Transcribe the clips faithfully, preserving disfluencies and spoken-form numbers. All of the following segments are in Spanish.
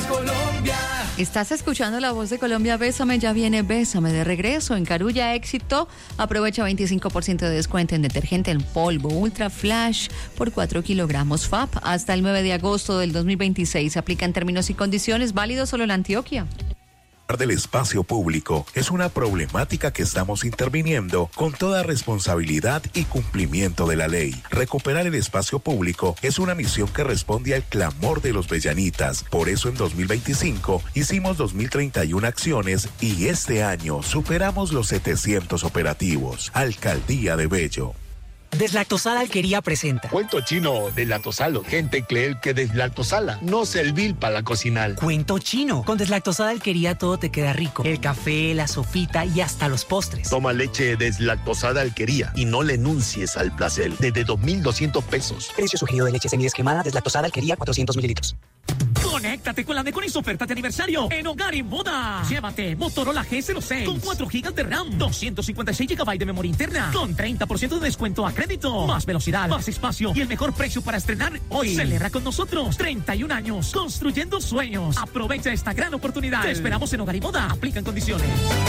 Colombia. Estás escuchando La Voz de Colombia. Bésame, ya viene Bésame de regreso. En Carulla Éxito, aprovecha veinticinco por ciento de descuento en detergente en polvo Ultra Flash por cuatro kilogramos F A P. Hasta el nueve de agosto del dos mil veintiséis. Aplican términos y condiciones, válido solo en Antioquia. Del espacio público es una problemática que estamos interviniendo con toda responsabilidad y cumplimiento de la ley. Recuperar el espacio público es una misión que responde al clamor de los bellanitas. Por eso en dos mil veinticinco hicimos dos mil treinta y una acciones y este año superamos los setecientos operativos. Alcaldía de Bello. Deslactosada Alquería presenta Cuento chino de lactosalo. Gente cree que deslactosala no servir para la cocinar. Cuento chino. Con Deslactosada Alquería todo te queda rico. El café, la sofita y hasta los postres. Toma leche deslactosada Alquería y no le enuncies al placer. Desde dos mil doscientos pesos. Precio sugerido de leche semidescremada Deslactosada Alquería cuatrocientos mililitros. Conéctate con la Deconis ofertas de aniversario en Hogar y Moda. Llévate Motorola G cero seis con cuatro gigas de RAM, doscientos cincuenta y seis gigabytes de memoria interna, con treinta por ciento de descuento a crédito, más velocidad, más espacio y el mejor precio para estrenar hoy. Celebra con nosotros treinta y un años construyendo sueños. Aprovecha esta gran oportunidad. Te esperamos en Hogar y Moda. Aplican condiciones.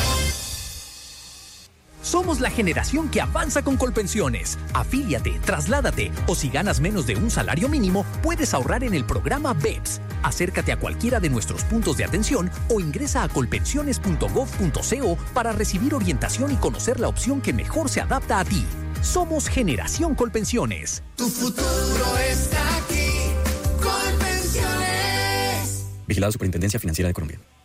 Somos la generación que avanza con Colpensiones. Afíliate, trasládate o si ganas menos de un salario mínimo, puedes ahorrar en el programa B E P S. Acércate a cualquiera de nuestros puntos de atención o ingresa a colpensiones punto gov punto co para recibir orientación y conocer la opción que mejor se adapta a ti. Somos Generación Colpensiones. Tu futuro está aquí. Colpensiones. Vigilado Superintendencia Financiera de Colombia.